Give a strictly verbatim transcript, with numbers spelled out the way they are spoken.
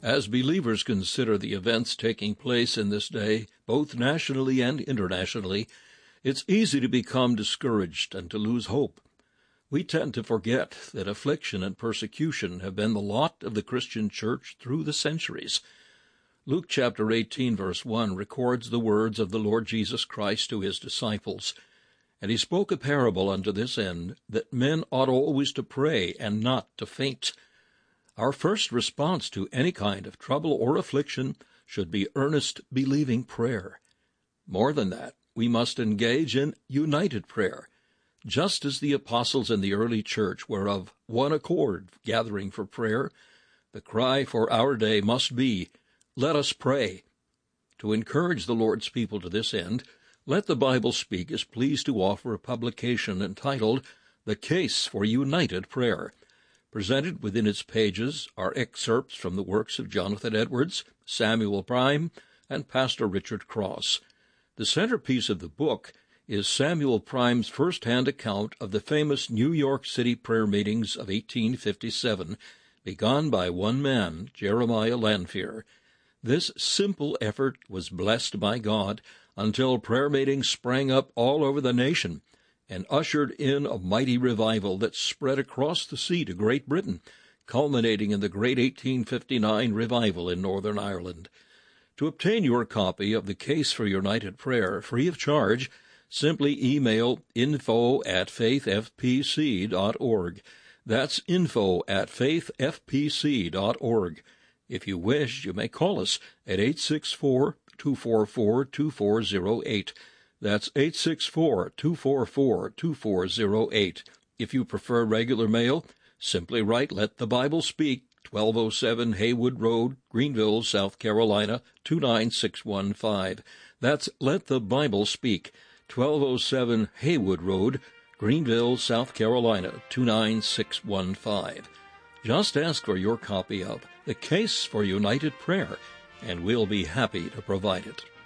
As believers consider the events taking place in this day, both nationally and internationally, it's easy to become discouraged and to lose hope. We tend to forget that affliction and persecution have been the lot of the Christian church through the centuries. Luke chapter eighteen, verse one, records the words of the Lord Jesus Christ to his disciples. And he spoke a parable unto this end, that men ought always to pray and not to faint. Our first response to any kind of trouble or affliction should be earnest, believing prayer. More than that, we must engage in united prayer, just as the apostles in the early church were of one accord gathering for prayer. The cry for our day must be, "Let us pray." To encourage the Lord's people to this end, Let the Bible Speak is pleased to offer a publication entitled The Case for United Prayer. Presented within its pages are excerpts from the works of Jonathan Edwards, Samuel Prime, and Pastor Richard Cross. The centerpiece of the book is Samuel Prime's first-hand account of the famous New York City prayer meetings of eighteen fifty-seven, begun by one man, Jeremiah Lanphier. This simple effort was blessed by God until prayer meetings sprang up all over the nation and ushered in a mighty revival that spread across the sea to Great Britain, culminating in the great eighteen fifty-nine revival in Northern Ireland. To obtain your copy of The Case for United Prayer free of charge, simply email info at faith f p c dot org. That's info at faith f p c dot org. If you wish, you may call us at eight six four, two four four, two four zero eight. That's eight six four, two four four, two four zero eight. If you prefer regular mail, simply write Let the Bible Speak, twelve oh seven Haywood Road, Greenville, South Carolina, two nine six one five. That's Let the Bible Speak, twelve oh seven Haywood Road, Greenville, South Carolina, two nine six one five. Just ask for your copy of The Case for United Prayer, and we'll be happy to provide it.